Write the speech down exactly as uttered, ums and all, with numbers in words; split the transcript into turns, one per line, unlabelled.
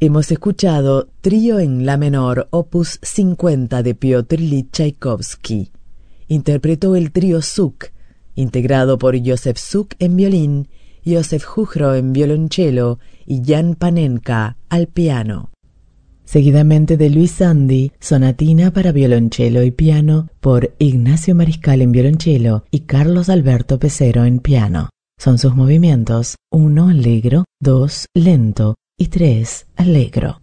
Hemos escuchado Trío en La menor, opus cincuenta de Piotr Ilich Tchaikovsky. Interpretó el trío Suk, integrado por Josef Suk en violín, Josef Juchro en violonchelo y Jan Panenka al piano. Seguidamente de Luis Sandy, sonatina para violonchelo y piano por Ignacio Mariscal en violonchelo y Carlos Alberto Pesero en piano. Son sus movimientos uno allegro, dos lento y tres allegro.